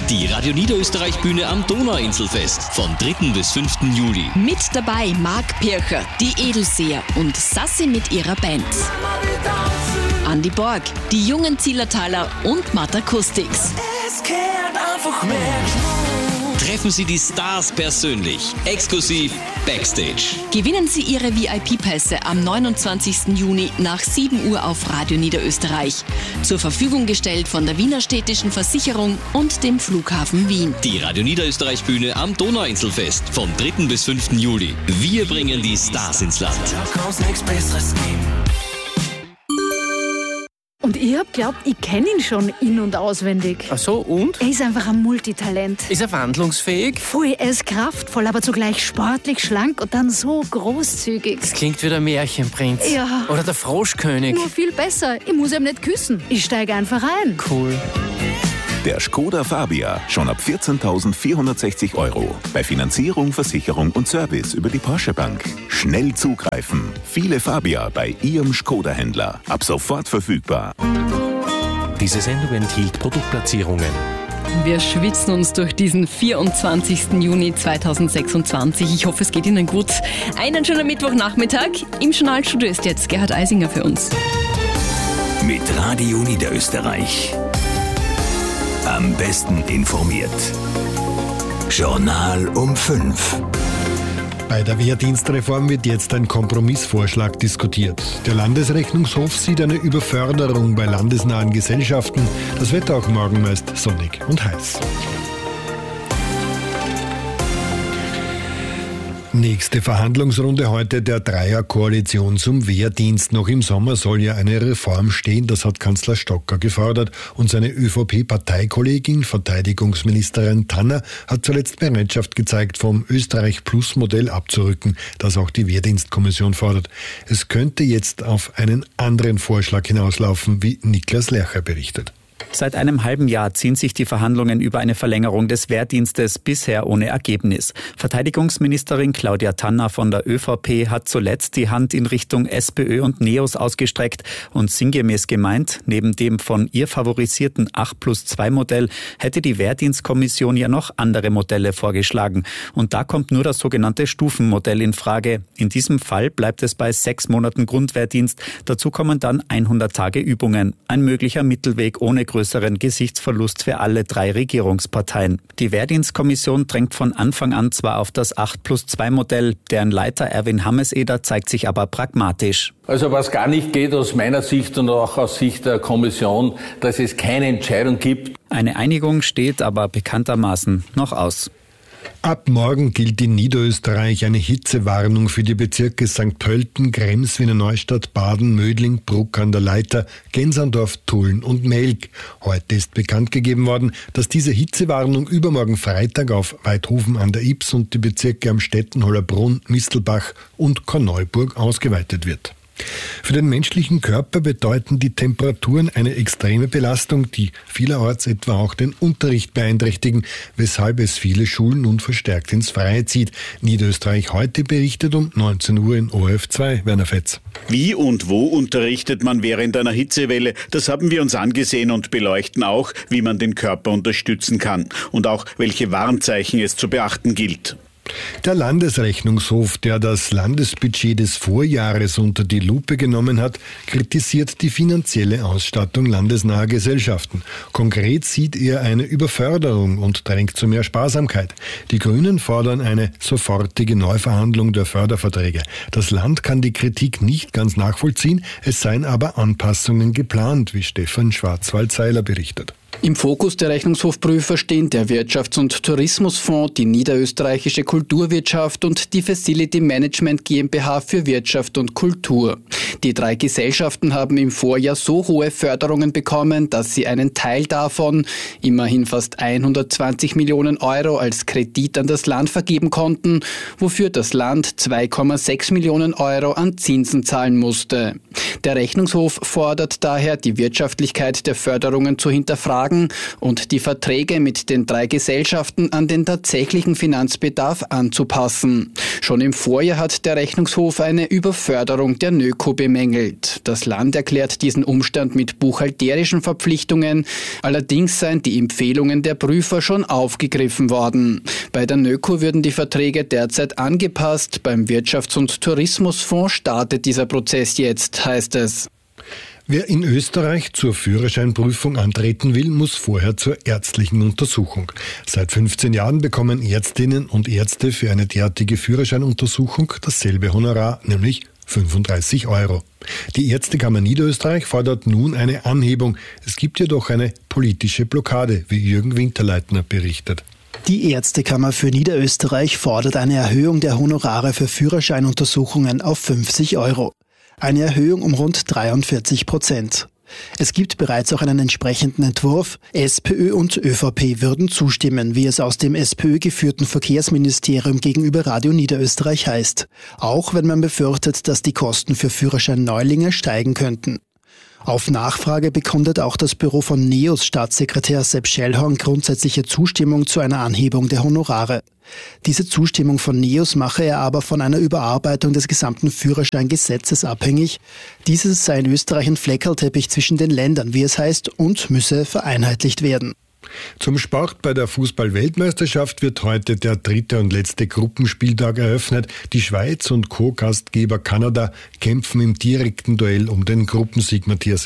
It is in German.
Die Radio Niederösterreich Bühne am Donauinselfest vom 3. bis 5. Juli. Mit dabei Marc Pircher, die Edelseher und Sassi mit ihrer Band. Andi Borg, die jungen Zillertaler und Matt Acoustics. Es kehrt einfach mehr. Treffen Sie die Stars persönlich, exklusiv Backstage. Gewinnen Sie Ihre VIP-Pässe am 29. Juni nach 7 Uhr auf Radio Niederösterreich. Zur Verfügung gestellt von der Wiener Städtischen Versicherung und dem Flughafen Wien. Die Radio Niederösterreich Bühne am Donauinselfest vom 3. bis 5. Juli. Wir bringen die Stars ins Land. Da kann's nichts Besseres geben. Und ich hab glaubt, ich kenne ihn schon in- und auswendig. Ach so, und? Er ist einfach ein Multitalent. Ist er wandlungsfähig? Voll, er ist kraftvoll, aber zugleich sportlich, schlank und dann so großzügig. Das klingt wie der Märchenprinz. Ja. Oder der Froschkönig. Nur viel besser. Ich muss ihm nicht küssen. Ich steige einfach ein. Cool. Der Skoda Fabia, schon ab 14.460 €. Bei Finanzierung, Versicherung und Service über die Porsche Bank. Schnell zugreifen. Viele Fabia bei Ihrem Skoda-Händler. Ab sofort verfügbar. Diese Sendung enthielt Produktplatzierungen. Wir schwitzen uns durch diesen 24. Juni 2026. Ich hoffe, es geht Ihnen gut. Einen schönen Mittwochnachmittag. Im Journalstudio ist jetzt Gerhard Eisinger für uns. Mit Radio Niederösterreich. Am besten informiert. Journal um 5. Bei der Wehrdienstreform wird jetzt ein Kompromissvorschlag diskutiert. Der Landesrechnungshof sieht eine Überförderung bei landesnahen Gesellschaften. Das Wetter auch morgen meist sonnig und heiß. Nächste Verhandlungsrunde heute der Dreierkoalition zum Wehrdienst. Noch im Sommer soll ja eine Reform stehen, das hat Kanzler Stocker gefordert. Und seine ÖVP-Parteikollegin, Verteidigungsministerin Tanner, hat zuletzt Bereitschaft gezeigt, vom Österreich-Plus-Modell abzurücken, das auch die Wehrdienstkommission fordert. Es könnte jetzt auf einen anderen Vorschlag hinauslaufen, wie Niklas Lercher berichtet. Seit einem halben Jahr ziehen sich die Verhandlungen über eine Verlängerung des Wehrdienstes, bisher ohne Ergebnis. Verteidigungsministerin Claudia Tanner von der ÖVP hat zuletzt die Hand in Richtung SPÖ und NEOS ausgestreckt und sinngemäß gemeint, neben dem von ihr favorisierten 8+2-Modell hätte die Wehrdienstkommission ja noch andere Modelle vorgeschlagen. Und da kommt nur das sogenannte Stufenmodell in Frage. In diesem Fall bleibt es bei 6 Monaten Grundwehrdienst. Dazu kommen dann 100 Tage Übungen. Ein möglicher Mittelweg ohne größeren Gesichtsverlust für alle 3 Regierungsparteien. Die Wehrdienstkommission drängt von Anfang an zwar auf das 8+2-Modell, deren Leiter Erwin Hameseder zeigt sich aber pragmatisch. Also was gar nicht geht aus meiner Sicht und auch aus Sicht der Kommission, dass es keine Entscheidung gibt. Eine Einigung steht aber bekanntermaßen noch aus. Ab morgen gilt in Niederösterreich eine Hitzewarnung für die Bezirke St. Pölten, Krems, Wiener Neustadt, Baden, Mödling, Bruck an der Leiter, Gensandorf, Tulln und Melk. Heute ist bekannt gegeben worden, dass diese Hitzewarnung übermorgen Freitag auf Weidhofen an der Ybbs und die Bezirke Amstetten, Hollerbrunn, Mistelbach und Korneuburg ausgeweitet wird. Für den menschlichen Körper bedeuten die Temperaturen eine extreme Belastung, die vielerorts etwa auch den Unterricht beeinträchtigen, weshalb es viele Schulen nun verstärkt ins Freie zieht. Niederösterreich heute berichtet um 19 Uhr in ORF2. Werner Fetz. Wie und wo unterrichtet man während einer Hitzewelle? Das haben wir uns angesehen und beleuchten auch, wie man den Körper unterstützen kann und auch, welche Warnzeichen es zu beachten gilt. Der Landesrechnungshof, der das Landesbudget des Vorjahres unter die Lupe genommen hat, kritisiert die finanzielle Ausstattung landesnaher Gesellschaften. Konkret sieht er eine Überförderung und drängt zu mehr Sparsamkeit. Die Grünen fordern eine sofortige Neuverhandlung der Förderverträge. Das Land kann die Kritik nicht ganz nachvollziehen, es seien aber Anpassungen geplant, wie Stefan Schwarzwald-Seiler berichtet. Im Fokus der Rechnungshofprüfer stehen der Wirtschafts- und Tourismusfonds, die Niederösterreichische Kulturwirtschaft und die Facility Management GmbH für Wirtschaft und Kultur. Die 3 Gesellschaften haben im Vorjahr so hohe Förderungen bekommen, dass sie einen Teil davon, immerhin fast 120 Millionen Euro, als Kredit an das Land vergeben konnten, wofür das Land 2,6 Millionen Euro an Zinsen zahlen musste. Der Rechnungshof fordert daher, die Wirtschaftlichkeit der Förderungen zu hinterfragen tragen und die Verträge mit den 3 Gesellschaften an den tatsächlichen Finanzbedarf anzupassen. Schon im Vorjahr hat der Rechnungshof eine Überförderung der NÖKO bemängelt. Das Land erklärt diesen Umstand mit buchhalterischen Verpflichtungen. Allerdings seien die Empfehlungen der Prüfer schon aufgegriffen worden. Bei der NÖKO würden die Verträge derzeit angepasst. Beim Wirtschafts- und Tourismusfonds startet dieser Prozess jetzt, heißt es. Wer in Österreich zur Führerscheinprüfung antreten will, muss vorher zur ärztlichen Untersuchung. Seit 15 Jahren bekommen Ärztinnen und Ärzte für eine derartige Führerscheinuntersuchung dasselbe Honorar, nämlich 35 €. Die Ärztekammer Niederösterreich fordert nun eine Anhebung. Es gibt jedoch eine politische Blockade, wie Jürgen Winterleitner berichtet. Die Ärztekammer für Niederösterreich fordert eine Erhöhung der Honorare für Führerscheinuntersuchungen auf 50 €. Eine Erhöhung um rund 43%. Es gibt bereits auch einen entsprechenden Entwurf. SPÖ und ÖVP würden zustimmen, wie es aus dem SPÖ-geführten Verkehrsministerium gegenüber Radio Niederösterreich heißt. Auch wenn man befürchtet, dass die Kosten für Führerschein-Neulinge steigen könnten. Auf Nachfrage bekundet auch das Büro von NEOS Staatssekretär Sepp Schellhorn grundsätzliche Zustimmung zu einer Anhebung der Honorare. Diese Zustimmung von NEOS mache er aber von einer Überarbeitung des gesamten Führerscheingesetzes abhängig. Dieses sei in Österreich ein Fleckerlteppich zwischen den Ländern, wie es heißt, und müsse vereinheitlicht werden. Zum Sport bei der Fußball-Weltmeisterschaft wird heute der 3. und letzte Gruppenspieltag eröffnet. Die Schweiz und Co-Gastgeber Kanada kämpfen im direkten Duell um den Gruppensieg, Matthias